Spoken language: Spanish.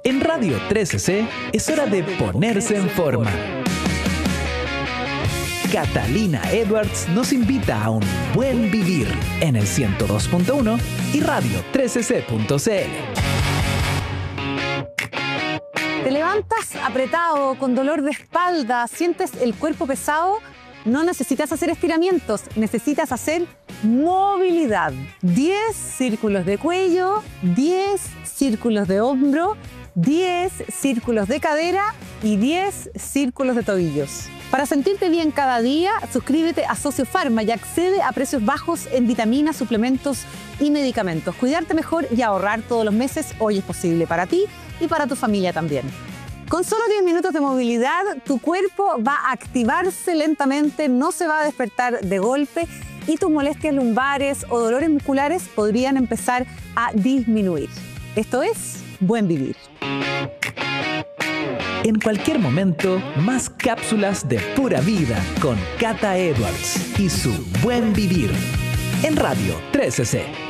En Radio 13C es hora de ponerse en forma. Catalina Edwards nos invita a un buen vivir en el 102.1 y radio 13c.cl. ¿Te levantas apretado, con dolor de espalda, sientes el cuerpo pesado? No necesitas hacer estiramientos, necesitas hacer movilidad. 10 círculos de cuello, 10 círculos de hombro, 10 círculos de cadera y 10 círculos de tobillos. Para sentirte bien cada día, suscríbete a Sociopharma y accede a precios bajos en vitaminas, suplementos y medicamentos. Cuidarte mejor y ahorrar todos los meses hoy es posible para ti y para tu familia también. Con solo 10 minutos de movilidad, tu cuerpo va a activarse lentamente, no se va a despertar de golpe y tus molestias lumbares o dolores musculares podrían empezar a disminuir. Esto es Buen Vivir. En cualquier momento, más cápsulas de pura vida con Cata Edwards y su Buen Vivir en Radio 13C.